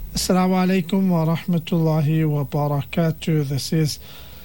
Assalamu alaikum wa rahmatullahi wa barakatuh. This is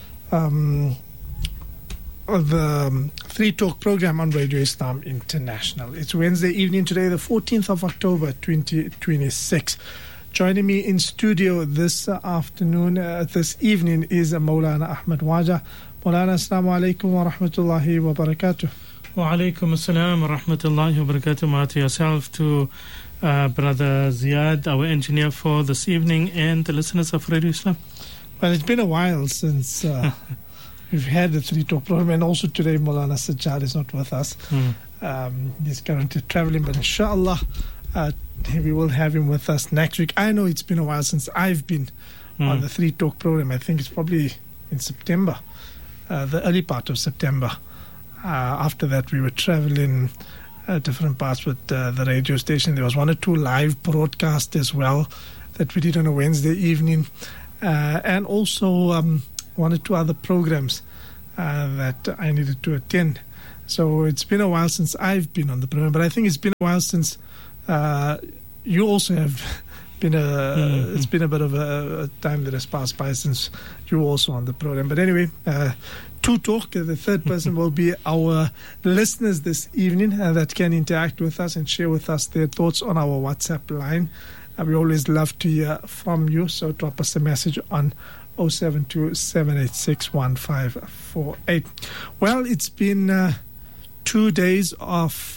the Free Talk program on Radio Islam International. It's Wednesday evening today, the 14th of October 2026. Joining me in studio this evening is Maulana Ahmed Waja. Maulana, assalamu alaikum wa rahmatullahi wa barakatuh. Wa alaikum assalam wa rahmatullahi wa barakatuh. To yourself, to Brother Ziad, our engineer for this evening, and the listeners of Radio Islam. Well, it's been a while since we've had the Free Talk program, and also today Maulana Sajjad is not with us. He's currently traveling, but inshallah we will have him with us next week. I know it's been a while since I've been on the Free Talk program. I think it's probably in September, the early part of September. After that, we were traveling different parts with the radio station. There was one or two live broadcasts as well that we did on a Wednesday evening, and also one or two other programs that I needed to attend. So it's been a while since I've been on the program, but I think it's been a while since you also have been it's been a bit of a time that has passed by since you were also on the program. But anyway, to talk, the third person will be our listeners this evening that can interact with us and share with us their thoughts on our WhatsApp line. We always love to hear from you, so drop us a message on 072-786-1548. Well, it's been 2 days of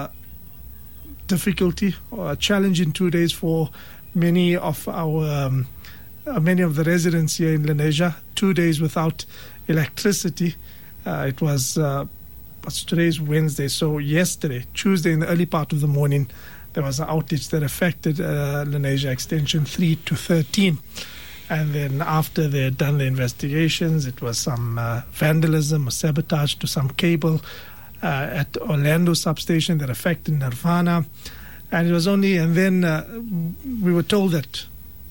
difficulty, or challenging 2 days for many of the residents here in Lenasia. 2 days without electricity. It was today's Wednesday, so yesterday, Tuesday, in the early part of the morning, there was an outage that affected Lenasia Extension 3 to 13. And then after they had done the investigations, it was some vandalism or sabotage to some cable at Orlando substation that affected Nirvana. And it was only, and then we were told that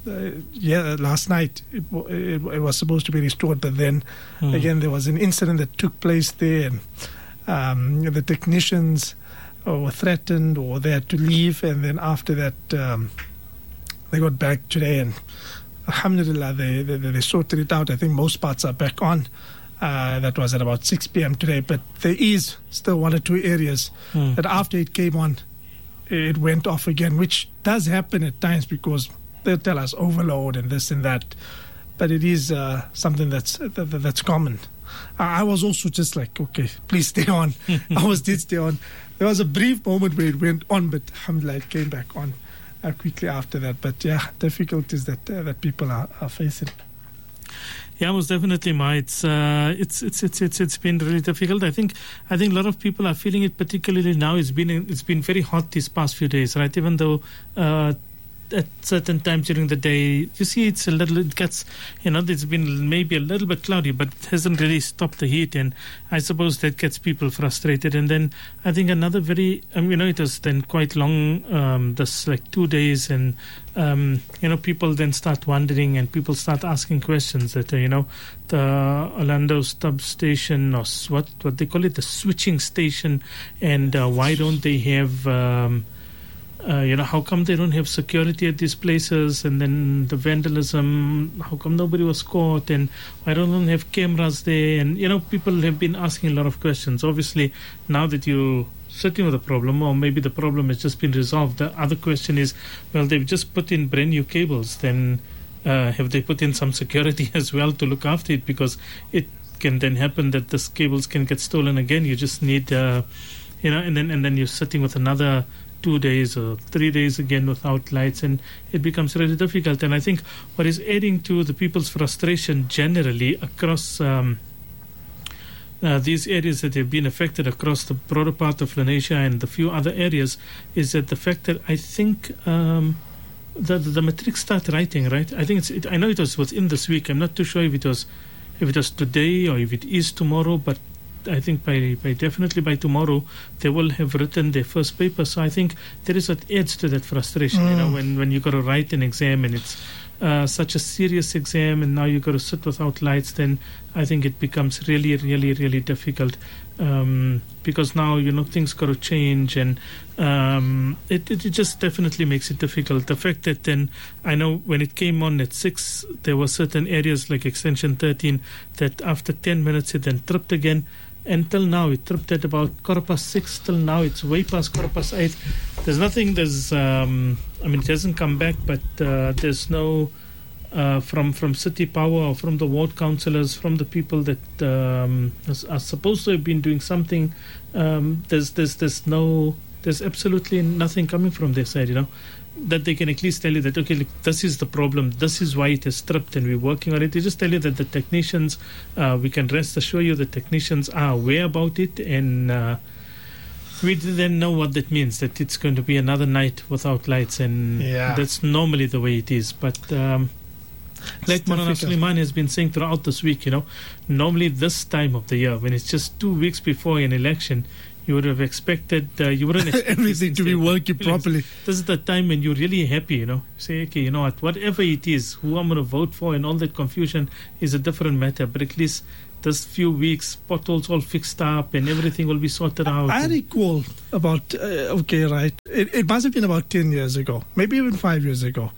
last night it was supposed to be restored, but then again there was an incident that took place there, and the technicians were threatened or they had to leave, and then after that they got back today, and alhamdulillah they sorted it out. I think most parts are back on. That was at about 6 p.m. today, but there is still one or two areas that after it came on, it went off again, which does happen at times because they'll tell us overload and this and that, but it is something that's common. I was also just like, okay, please stay on. I did stay on. There was a brief moment where it went on, but alhamdulillah, it came back on quickly after that. But yeah, difficulties that people are facing. Yeah, most definitely, Ma. It's been really difficult. I think a lot of people are feeling it, particularly now. It's been very hot these past few days, right? Even though at certain times during the day, you see it's been maybe a little bit cloudy, but it hasn't really stopped the heat, and I suppose that gets people frustrated. And then I think another very, it was then quite long, this like 2 days, and people then start wondering and people start asking questions that the Orlando substation, or what they call it, the switching station, and why don't they have how come they don't have security at these places? And then the vandalism, how come nobody was caught? And why don't they have cameras there? And, people have been asking a lot of questions. Obviously, now that you're sitting with a problem, or maybe the problem has just been resolved, the other question is, well, they've just put in brand new cables. Then have they put in some security as well to look after it? Because it can then happen that these cables can get stolen again. You just need, and then you're sitting with another 2 days or 3 days again without lights, and it becomes really difficult. And I think what is adding to the people's frustration generally across these areas that have been affected across the broader part of Lenasia and the few other areas is that the fact that I think the matric start writing, right? I think I know it was within this week. I'm not too sure if it was today or if it is tomorrow, but I think definitely by tomorrow they will have written their first paper. So I think there is what adds to that frustration, when you got to write an exam and it's such a serious exam, and now you've got to sit without lights, then I think it becomes really, really, really difficult. Because now, things got to change, and it just definitely makes it difficult. The fact that then, I know when it came on at 6, there were certain areas like Extension 13 that after 10 minutes it then tripped again. Until now, it tripped at about 6:15. Till now, it's way past 8:15. There's nothing, it hasn't come back, but there's no... from City Power or from the ward councillors, from the people that are supposed to have been doing something, there's absolutely nothing coming from their side, that they can at least tell you that, okay, look, this is the problem, this is why it is stripped, and we're working on it. They just tell you that the technicians, we can rest assure you the technicians are aware about it, and we then know what that means, that it's going to be another night without lights, and that's normally the way it is. But like Maulana Suleiman has been saying throughout this week, normally this time of the year, when it's just 2 weeks before an election, you would have expected, you wouldn't expect everything to be working properly. This is the time when you're really happy, You say, okay, you know what, whatever it is, who I'm going to vote for, and all that confusion is a different matter, but at least this few weeks, potholes all fixed up and everything will be sorted out. I recall about, it must have been about 10 years ago, maybe even 5 years ago.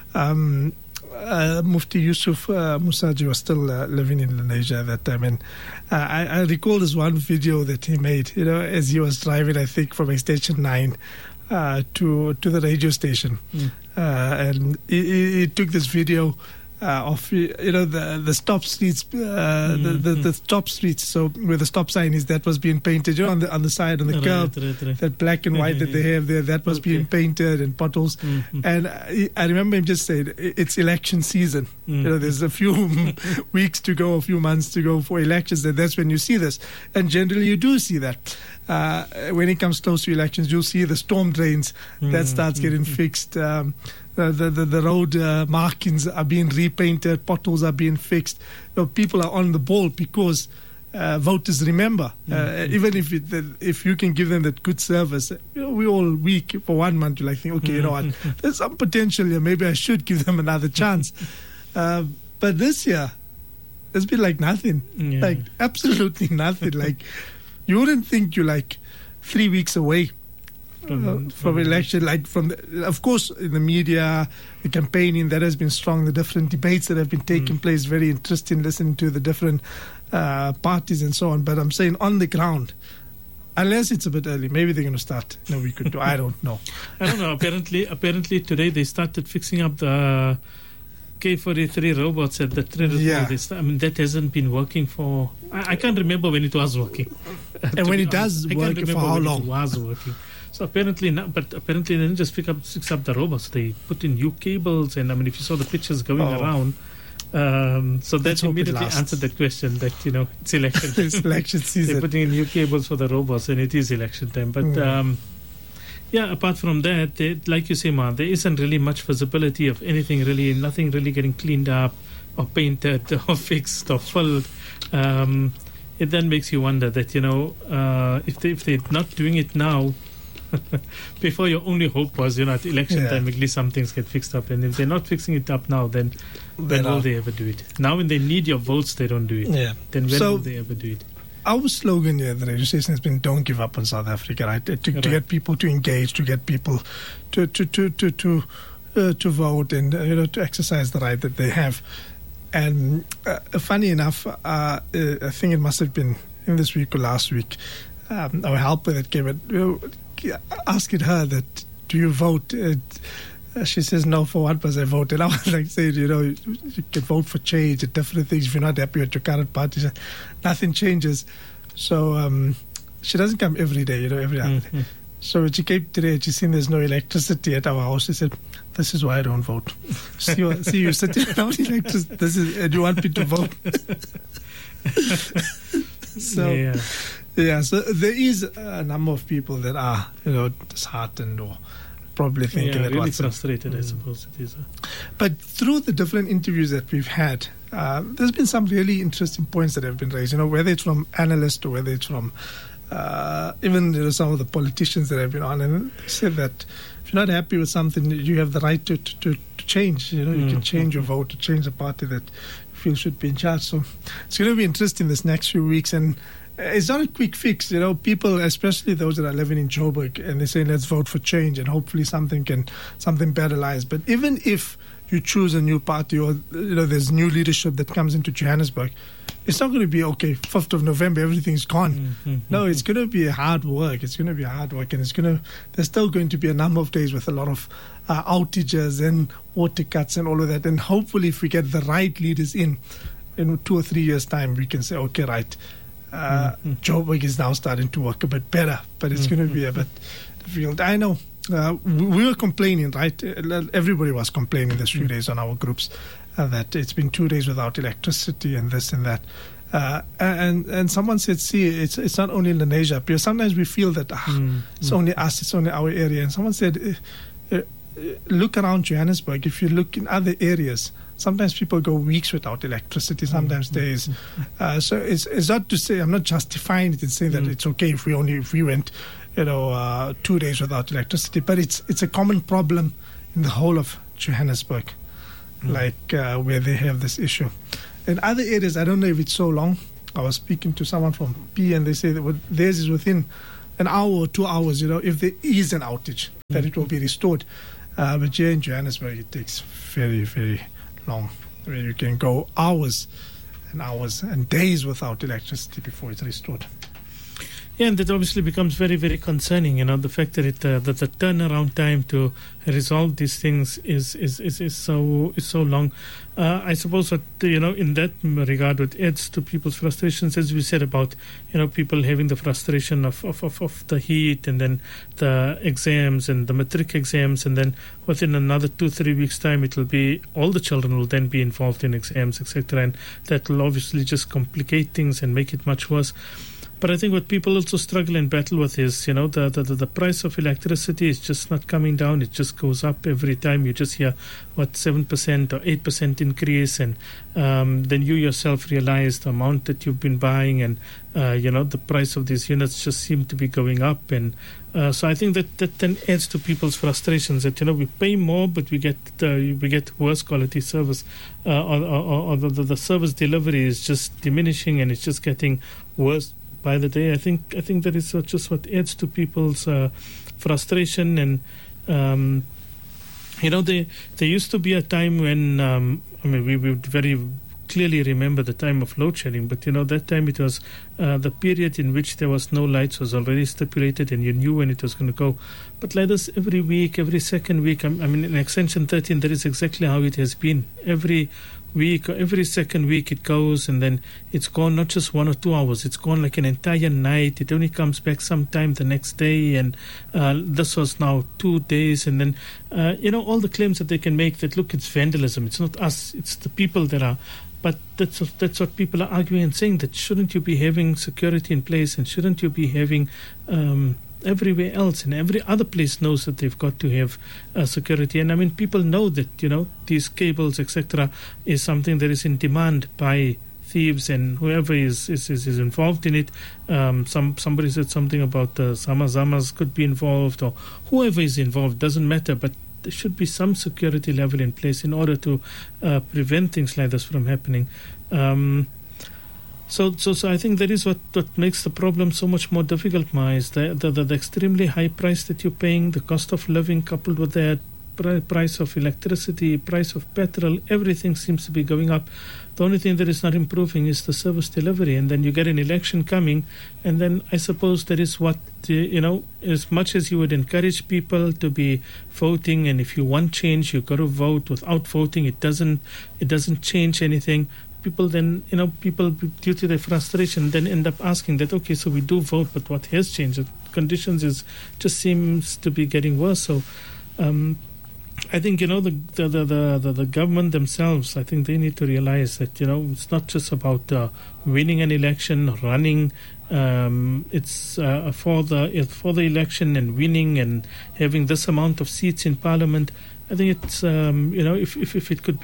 Mufti Yusuf Musaji was still living in Lenasia at that time, and I recall this one video that he made, as he was driving, I think, from Extension 9 to the radio station. And he took this video of the stop streets, the stop streets. So where the stop sign is, that was being painted on the side, on the curb, right. that black and white that they have there, that was being painted, and potholes. And I remember him just saying, it's election season. There's a few weeks to go, a few months to go for elections, and that's when you see this. And generally you do see that. When it comes close to elections, you'll see the storm drains that starts getting fixed. The road markings are being repainted, potholes are being fixed. People are on the ball because voters remember. Even if you can give them that good service, we all week for 1 month, you think, okay, you know what, there's some potential here. Maybe I should give them another chance. But this year, it's been like nothing, like absolutely nothing. Like you wouldn't think you're 3 weeks away from election, of course, in the media, the campaigning that has been strong, the different debates that have been taking place, very interesting, listening to the different parties and so on. But I'm saying on the ground, unless it's a bit early, maybe they're going to start in a week or two. I don't know. Apparently today they started fixing up the K43 robots at the train. That hasn't been working for... I can't remember when it was working. And when it does work, for how long? It was working. So apparently they didn't just fix up the robots. They put in new cables, and if you saw the pictures going around, so that immediately answered the question that it's election time. It's election season. They're putting in new cables for the robots, and it is election time. But apart from that, like you say, Ma, there isn't really much visibility of anything really, nothing really getting cleaned up or painted or fixed or filled. It then makes you wonder that if they're not doing it now. Before, your only hope was, at election time, at least some things get fixed up. And if they're not fixing it up now, then when will they ever do it? Now, when they need your votes, they don't do it. Then when will they ever do it? Our slogan here at the radio station has been "Don't give up on South Africa." Right? To get people to engage, to get people to vote, and to exercise the right that they have. And funny enough, I think it must have been in this week or last week. Our helper that came asking her that, do you vote? She says, no, for what must I vote? And I was saying, you can vote for change and different things. If you're not happy with your current party, nothing changes. So she doesn't come every day, every other day. So when she came today and she seen there's no electricity at our house, she said, this is why I don't vote. See you sitting without electricity, and you want me to vote? So... so there is a number of people that are, disheartened or probably thinking that really frustrated, I suppose it is. But through the different interviews that we've had, there's been some really interesting points that have been raised, whether it's from analysts or whether it's from even some of the politicians that have been on, and they said that if you're not happy with something, you have the right to change. You can change your vote, to change the party that you feel should be in charge. So it's going to be interesting this next few weeks, and it's not a quick fix. People, especially those that are living in Joburg, and they say let's vote for change, and hopefully something better lies. But even if you choose a new party, or there's new leadership that comes into Johannesburg, it's not going to be 5th of November, everything's gone. No, it's going to be hard work. It's going to be hard work, and there's still going to be a number of days with a lot of outages and water cuts and all of that. And hopefully, if we get the right leaders in 2 or 3 years' time, we can say, okay, right, Joburg is now starting to work a bit better, but it's going to be a bit difficult. I know. We were complaining, right? Everybody was complaining this few days on our groups that it's been 2 days without electricity and this and that. And someone said, see, it's not only in Lenasia, because sometimes we feel that it's only us, it's only our area. And someone said, look around Johannesburg. If you look in other areas, sometimes people go weeks without electricity, sometimes days. So it's not to say, I'm not justifying it and saying that it's okay if we went 2 days without electricity, but it's a common problem in the whole of Johannesburg, where they have this issue. In other areas, I don't know if it's so long. I was speaking to someone from P, and they say that theirs is within an hour or 2 hours, if there is an outage, that it will be restored. But here in Johannesburg, it takes very, very long, where you can go hours and hours and days without electricity before it's restored. Yeah, and that obviously becomes very, very concerning. The fact that that the turnaround time to resolve these things is so long. I suppose that in that regard, what adds to people's frustrations, as we said about people having the frustration of the heat, and then the exams and the matric exams, and then within another 2-3 weeks' time, it will be all the children will then be involved in exams, etc., and that will obviously just complicate things and make it much worse. But I think what people also struggle and battle with is, the price of electricity is just not coming down. It just goes up every time. You just hear, 7% or 8% increase. And then you yourself realize the amount that you've been buying, and, the price of these units just seem to be going up. And so I think that then adds to people's frustrations that, we pay more, but we get worse quality service, or the service delivery is just diminishing, and it's just getting worse by the day. I think that is just what adds to people's frustration. And there used to be a time when we would very clearly remember the time of load shedding, but that time it was the period in which there was no lights was already stipulated, and you knew when it was going to go. But like this, every week, every second week, in Extension 13, that is exactly how it has been. Every week, or every second week it goes, and then it's gone not just 1 or 2 hours, it's gone like an entire night. It only comes back sometime the next day, and this was now 2 days. And then all the claims that they can make that, look, it's vandalism, it's not us, it's the people that are. But that's what people are arguing and saying, that shouldn't you be having security in place, and shouldn't you be having everywhere else, and every other place knows that they've got to have security. And people know that these cables, etc., is something that is in demand by thieves and whoever is involved in it. Somebody said something about Zamas could be involved, or whoever is involved, doesn't matter, but there should be some security level in place in order to prevent things like this from happening. So I think that is what makes the problem so much more difficult, is the extremely high price that you're paying, the cost of living coupled with that, price of electricity, price of petrol, everything seems to be going up. The only thing that is not improving is the service delivery. And then you get an election coming, and then I suppose that is what, as much as you would encourage people to be voting, and if you want change, you've got to vote. Without voting, it doesn't change anything. People then, people due to their frustration then end up asking that, okay, so we do vote, but what has changed? The conditions just seems to be getting worse. So I think, the government themselves, I think they need to realize that, it's not just about winning an election, running. It's for the election and winning and having this amount of seats in Parliament. I think it's, if it could be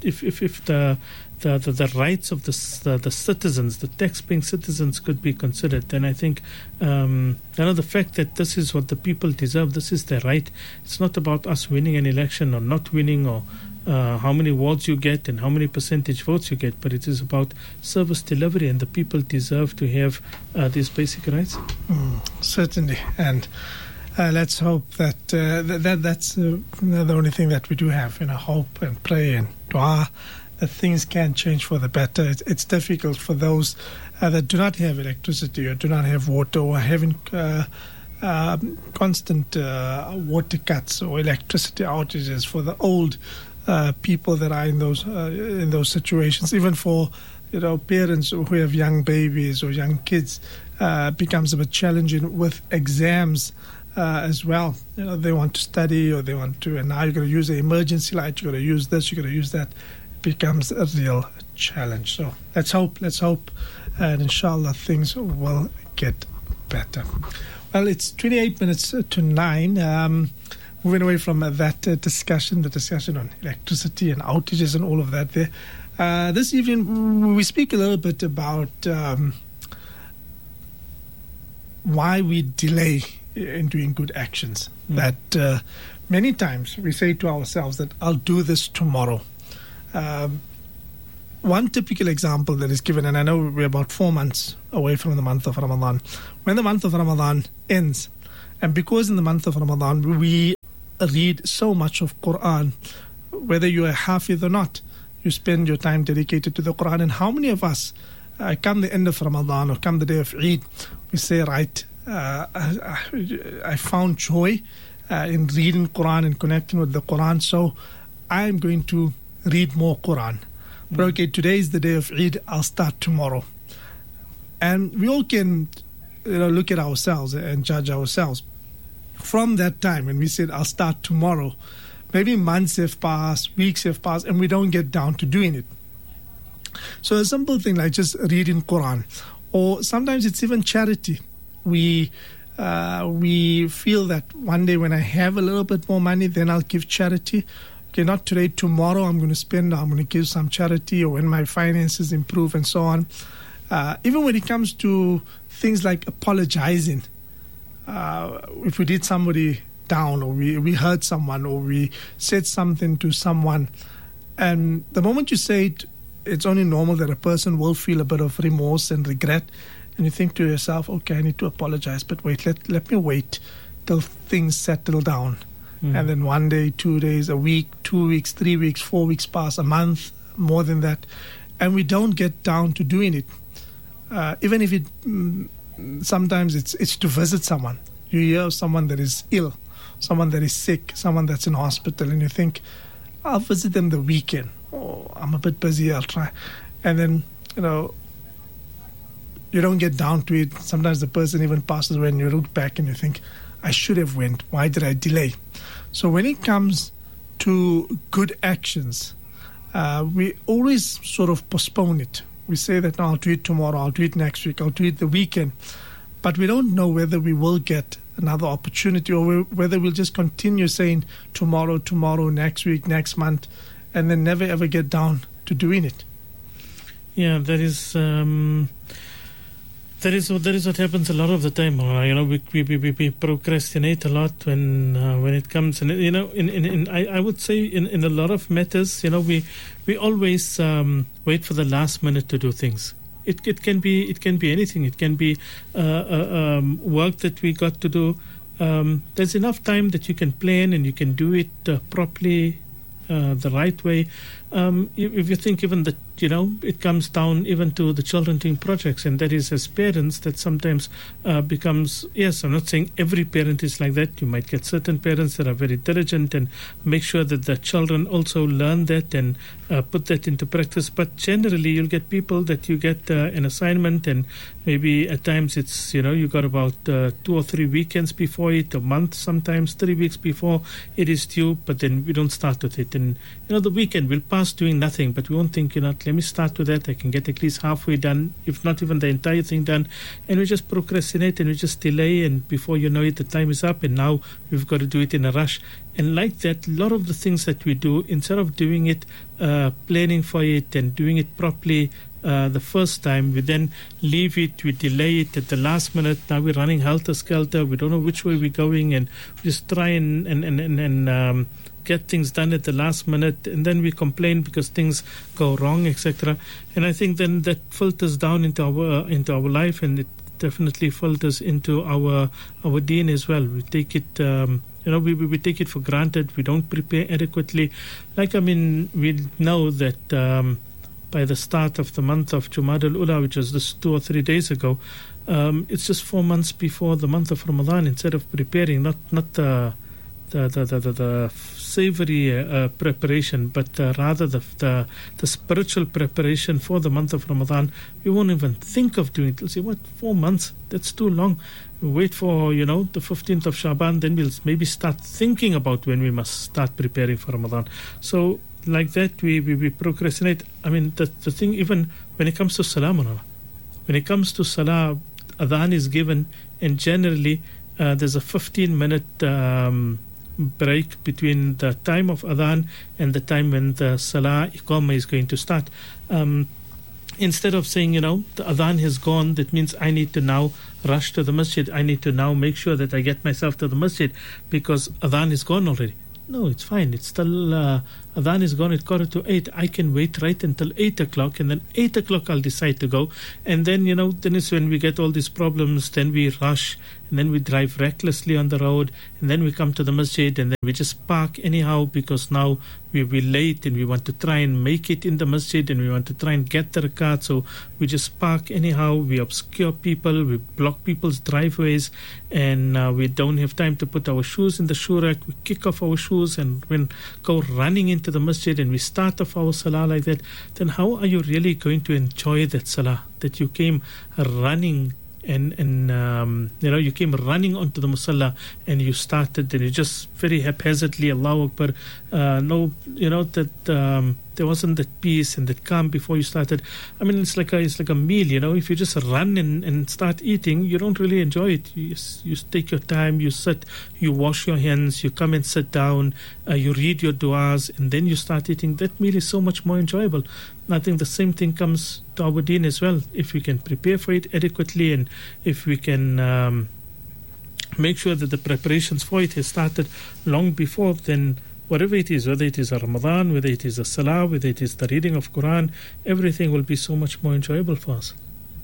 the rights of the citizens, the tax-paying citizens, could be considered, then I think the fact that this is what the people deserve, this is their right. It's not about us winning an election or not winning, or how many wards you get and how many percentage votes you get, but it is about service delivery, and the people deserve to have these basic rights. Certainly, and let's hope that that's the only thing that we do have, hope and pray and dua, that things can change for the better. It's difficult for those that do not have electricity or do not have water or having constant water cuts or electricity outages, for the old people that are in those situations. Even for parents who have young babies or young kids, becomes a bit challenging with exams as well. They want to study, or they want to, and now you're going to use the emergency light, you're going to use this, you're going to use that. Becomes a real challenge. So let's hope, and inshallah things will get better. Well, it's 28 minutes to 9. Moving away from that discussion, the discussion on electricity and outages and all of that there. This evening we speak a little bit about why we delay in doing good actions. That many times we say to ourselves that I'll do this tomorrow. One typical example that is given, and I know we're about 4 months away from the month of Ramadan. When the month of Ramadan ends, and because in the month of Ramadan we read so much of Quran, whether you're a Hafiz or not, you spend your time dedicated to the Quran. And how many of us, come the end of Ramadan or come the day of Eid, we say, right, I found joy in reading Quran and connecting with the Quran, so I'm going to read more Quran. But okay, today is the day of Eid, I'll start tomorrow. And we all can look at ourselves and judge ourselves. From that time when we said, I'll start tomorrow, maybe months have passed, weeks have passed, and we don't get down to doing it. So a simple thing like just reading Quran, or sometimes it's even charity. We feel that one day when I have a little bit more money, then I'll give charity. Okay, not today, tomorrow I'm going to spend, I'm going to give some charity, or when my finances improve and so on. Even when it comes to things like apologizing, if we did somebody down, or we hurt someone, or we said something to someone, and the moment you say it, it's only normal that a person will feel a bit of remorse and regret, and you think to yourself, okay, I need to apologize, but wait, let me wait till things settle down. And then 1 day, 2 days, a week, 2 weeks, 3 weeks, 4 weeks pass, a month, more than that, and we don't get down to doing it. Even if it sometimes it's to visit someone. You hear someone that is ill, someone that is sick, someone that's in hospital, and you think, I'll visit them the weekend. Oh, I'm a bit busy, I'll try. And then, you don't get down to it. Sometimes the person even passes away and you look back and you think, I should have went. Why did I delay? So when it comes to good actions, we always sort of postpone it. We say that, no, I'll do it tomorrow, I'll do it next week, I'll do it the weekend. But we don't know whether we will get another opportunity, or whether we'll just continue saying tomorrow, next week, next month, and then never ever get down to doing it. Yeah, that is what happens a lot of the time. We procrastinate a lot when it comes, and I would say in a lot of matters, we always wait for the last minute to do things. It can be anything. It can be work that we got to do. There's enough time that you can plan and you can do it properly, the right way. If you think even that, it comes down even to the children doing projects, and that is as parents that sometimes becomes, yes, I'm not saying every parent is like that. You might get certain parents that are very diligent and make sure that the children also learn that and put that into practice. But generally you'll get people that you get an assignment, and maybe at times it's, you got about 2 or 3 weekends before it, a month, sometimes 3 weeks before it is due, but then we don't start with it. And, the weekend will pass doing nothing, but we won't think, let me start with that. I can get at least halfway done, if not even the entire thing done. And we just procrastinate and we just delay, and before you know it, the time is up, and now we've got to do it in a rush. And like that, a lot of the things that we do, instead of doing it, planning for it and doing it properly the first time, we then leave it, we delay it at the last minute. Now we're running helter-skelter. We don't know which way we're going, and we just try and get things done at the last minute, and then we complain because things go wrong, etc. And I think then that filters down into our life, and it definitely filters into our deen as well. We take it we take it for granted. We don't prepare adequately. We know that by the start of the month of Jumada al-Ula, which was just 2 or 3 days ago, it's just 4 months before the month of Ramadan. Instead of preparing, not the savory preparation, but rather the spiritual preparation for the month of Ramadan, we won't even think of doing it. We'll say, what, 4 months? That's too long. We'll wait for, the 15th of Shaban, then we'll maybe start thinking about when we must start preparing for Ramadan. So like that, we procrastinate. The thing, even when it comes to Salah, when it comes to Salah, Adhan is given, and generally there's a 15-minute break between the time of Adhan and the time when the Salah Iqamah is going to start. Instead of saying, the Adhan has gone, that means I need to now rush to the masjid. I need to now make sure that I get myself to the masjid because Adhan is gone already. No, it's fine. It's still, Adhan is gone at 7:45. I can wait right until 8 o'clock, and then 8 o'clock I'll decide to go. And then, then is when we get all these problems. Then we rush, and then we drive recklessly on the road, and then we come to the masjid, and then we just park anyhow because now we're late and we want to try and make it in the masjid, and we want to try and get the rakat. So we just park anyhow. We obscure people, we block people's driveways, and we don't have time to put our shoes in the shoe rack. We kick off our shoes and go running into the masjid, and we start off our salah like that. Then how are you really going to enjoy that salah that you came running and you came running onto the musalla and you started, and you just very haphazardly, Allahu Akbar, there wasn't that peace and that calm before you started. It's like a meal, if you just run and start eating, you don't really enjoy it. You take your time, you sit, you wash your hands, you come and sit down, you read your du'as, and then you start eating. That meal is so much more enjoyable. I think the same thing comes to our deen as well. If we can prepare for it adequately, and if we can make sure that the preparations for it has started long before, then whatever it is, whether it is a Ramadan, whether it is a Salah, whether it is the reading of Quran, everything will be so much more enjoyable for us.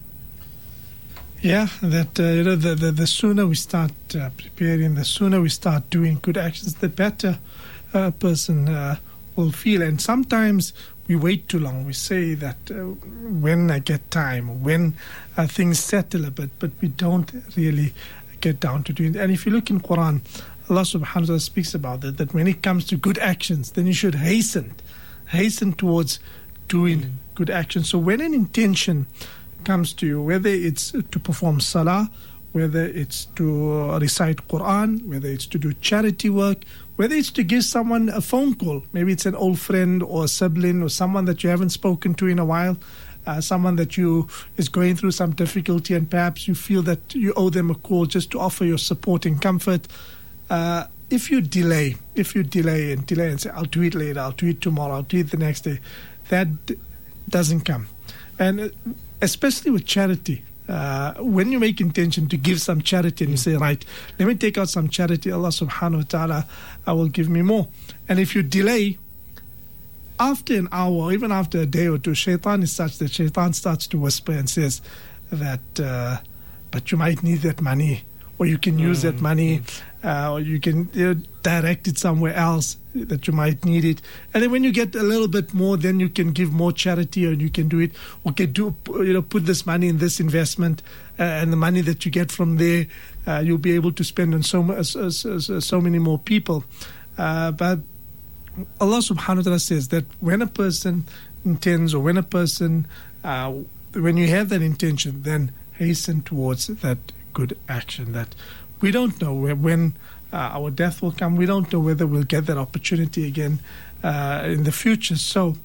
Yeah, that the sooner we start preparing, the sooner we start doing good actions, the better a person will feel. And sometimes we wait too long. We say that when I get time, when things settle a bit, but we don't really get down to doing it. And if you look in Quran, Allah subhanahu wa ta'ala speaks about that when it comes to good actions, then you should hasten towards doing good actions. So when an intention comes to you, whether it's to perform salah, whether it's to recite Quran, whether it's to do charity work, whether it's to give someone a phone call, maybe it's an old friend or a sibling or someone that you haven't spoken to in a while, someone that is going through some difficulty, and perhaps you feel that you owe them a call just to offer your support and comfort. If you delay and say, I'll do it later, I'll do it tomorrow, I'll do it the next day, that doesn't come. And especially with charity, when you make intention to give some charity and you say, right, let me take out some charity, Allah subhanahu wa ta'ala will give me more. And if you delay, after an hour, or even after a day or two, shaitan is such that shaitan starts to whisper and says that, but you might need that money, or you can use that money, or you can direct it somewhere else that you might need it. And then when you get a little bit more, then you can give more charity, or you can do it, or put this money in this investment, and the money that you get from there, you'll be able to spend on so many more people. But Allah subhanahu wa ta'ala says that when a person intends, or when a person, when you have that intention, then hasten towards that good action. That we don't know when our death will come. We don't know whether we'll get that opportunity again in the future. So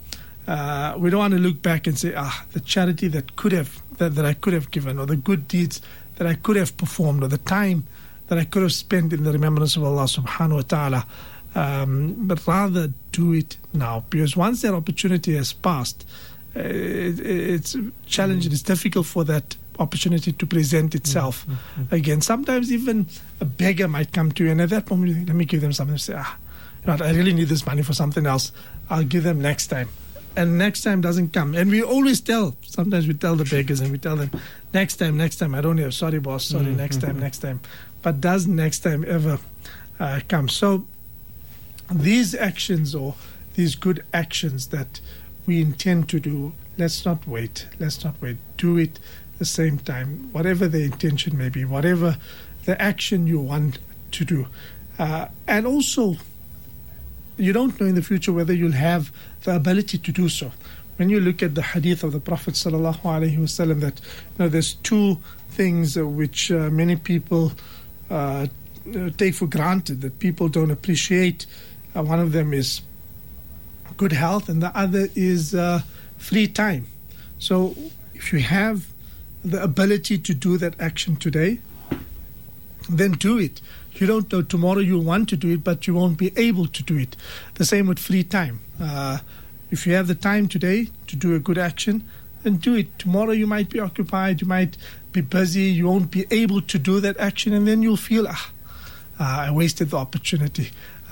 We don't want to look back and say, the charity that I could have given, or the good deeds that I could have performed, or the time that I could have spent in the remembrance of Allah subhanahu wa ta'ala. But rather do it now, because once that opportunity has passed, it's challenging. It's difficult for that opportunity to present itself again. Sometimes even a beggar might come to you, and at that moment you think, let me give them something. You say, I really need this money for something else. I'll give them next time. And next time doesn't come. And we always sometimes we tell the beggars, and we tell them, next time, I don't have, sorry boss, sorry, next time. But does next time ever come? So these actions, or these good actions that we intend to do, let's not wait. Do it the same time, whatever the intention may be, whatever the action you want to do. And also, you don't know in the future whether you'll have the ability to do so. When you look at the hadith of the Prophet sallallahu alaihi wasallam, that there's two things which many people take for granted, that people don't appreciate. One of them is good health, and the other is free time. So if you have the ability to do that action today, then do it. You don't know, tomorrow you'll want to do it, but you won't be able to do it. The same with free time. If you have the time today to do a good action, then do it. Tomorrow you might be occupied, you might be busy, you won't be able to do that action, and then you'll feel, I wasted the opportunity.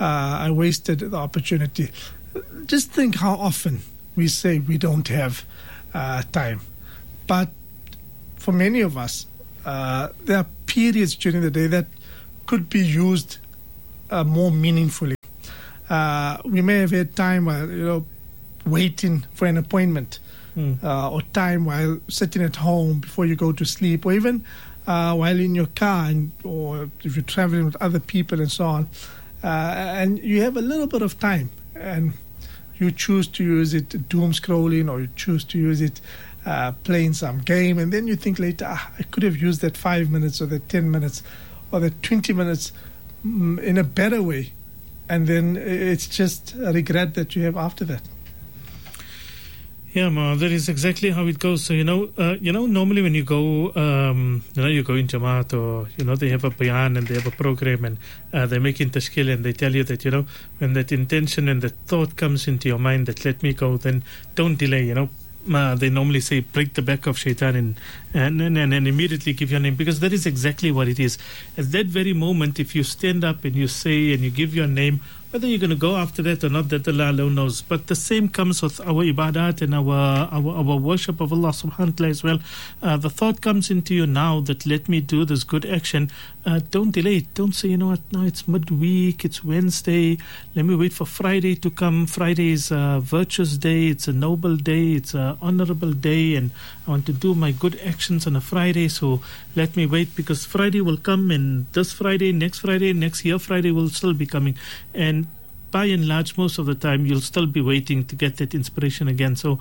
Just think how often we say we don't have time. But for many of us, there are periods during the day that could be used more meaningfully. We may have had time while waiting for an appointment, or time while sitting at home before you go to sleep, or even while in your car, or if you're traveling with other people and so on. And you have a little bit of time, and you choose to use it doom scrolling, or you choose to use it playing some game, and then you think later, I could have used that 5 minutes or that 10 minutes or that 20 minutes in a better way. And then it's just a regret that you have after that. Yeah, Ma, that is exactly how it goes. So, normally when you go, you go in Jamaat, or, they have a bayan and they have a program, and they're making tashkil, and they tell you that, when that intention and that thought comes into your mind that let me go, then don't delay, They normally say break the back of shaitan and immediately give your name, because that is exactly what it is. At that very moment, if you stand up and you say and you give your name, whether you're going to go after that or not, that Allah alone knows. But the same comes with our ibadat and our worship of Allah subhanahu wa ta'ala as well. The thought comes into you now that let me do this good action. Don't delay it. Don't say, now it's midweek, it's Wednesday, let me wait for Friday to come. Friday is a virtuous day, it's a noble day, it's an honorable day, and I want to do my good actions on a Friday, so let me wait, because Friday will come, and this Friday, next year Friday will still be coming. And by and large, most of the time, you'll still be waiting to get that inspiration again. So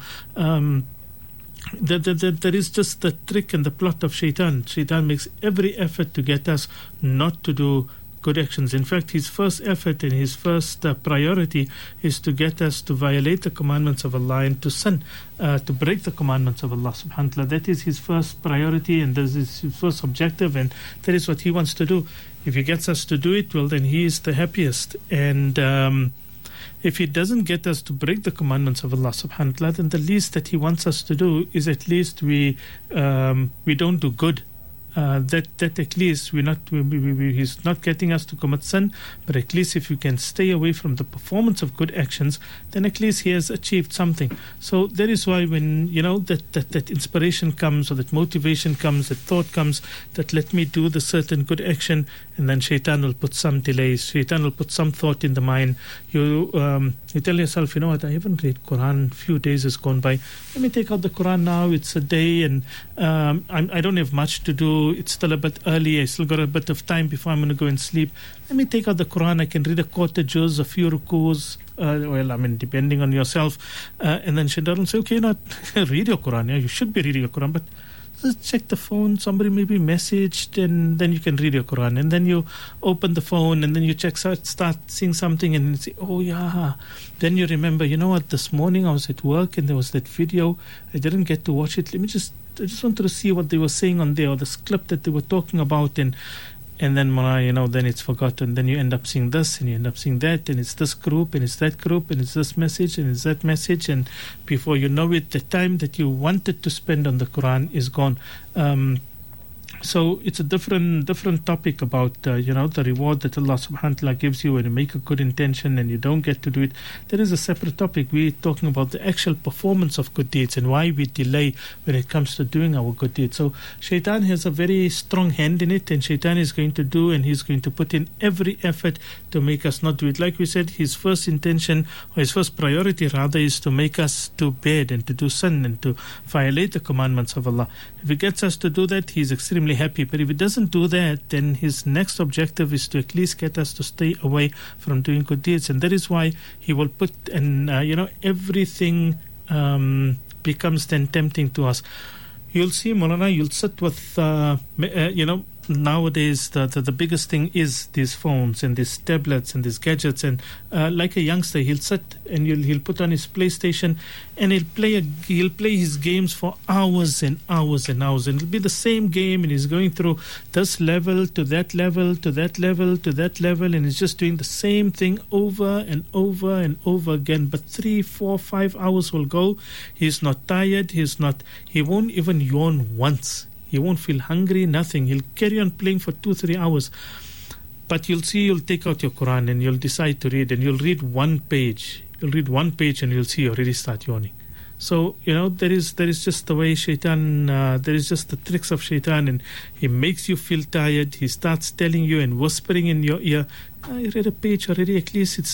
that is just the trick and the plot of shaitan. Shaitan makes every effort to get us not to do good actions. In fact, his first effort and his first priority is to get us to violate the commandments of Allah and to sin, to break the commandments of Allah subhanahu wa ta'ala. That is his first priority, and this is his first objective, and that is what he wants to do. If he gets us to do it, well, then he is the happiest. And if he doesn't get us to break the commandments of Allah subhanahu wa ta'ala, then the least that he wants us to do is at least we don't do good. That at least he's not getting us to commit sin, but at least if you can stay away from the performance of good actions, then at least he has achieved something. So that is why when that inspiration comes, or that motivation comes, that thought comes, that let me do the certain good action, and then shaitan will put some delays, shaitan will put some thought in the mind. You tell yourself, I haven't read Quran, few days has gone by, let me take out the Quran now, it's a day, and I don't have much to do, it's still a bit early, I still got a bit of time before I'm going to go and sleep, let me take out the Quran, I can read a quarter juz, a few rukus, depending on yourself, and then shaitan will say, okay, read your Quran, you should be reading your Quran, but Just check the phone, somebody maybe messaged, and then you can read your Quran. And then you open the phone, and then you start seeing something, and you say, oh yeah. Then you remember, you know what, this morning I was at work, and there was that video. I didn't get to watch it. I just wanted to see what they were saying on there, or this clip that they were talking about, and then then it's forgotten. Then you end up seeing this, and you end up seeing that, and it's this group, and it's that group, and it's this message, and it's that message, and before you know it, the time that you wanted to spend on the Quran is gone. So it's a different topic about the reward that Allah subhanahu wa ta'ala gives you when you make a good intention and you don't get to do it. There is a separate topic. We're talking about the actual performance of good deeds and why we delay when it comes to doing our good deeds. So Shaitan has a very strong hand in it, and Shaitan is going to do, and he's going to put in every effort to make us not do it. Like we said, his first intention, or his first priority rather, is to make us do bad and to do sin and to violate the commandments of Allah. If he gets us to do that, he's extremely happy. But if he doesn't do that, then his next objective is to at least get us to stay away from doing good deeds. And that is why he will put, and everything becomes then tempting to us. You'll see, Maulana, you'll sit with, nowadays the biggest thing is these phones and these tablets and these gadgets, and like a youngster, he'll sit and he'll put on his PlayStation and he'll play his games for hours and hours and hours, and it'll be the same game, and he's going through this level to that level to that level to that level, and he's just doing the same thing over and over and over again. But 3, 4, 5 hours will go. He's not tired. He won't even yawn once. He won't feel hungry, nothing. He'll carry on playing for 2, 3 hours. But you'll take out your Quran and you'll decide to read, and you'll read one page. You'll read one page and you'll see you already start yawning. So, there is just the way Shaitan, there is just the tricks of Shaitan, and he makes you feel tired. He starts telling you and whispering in your ear, I read a page already, at least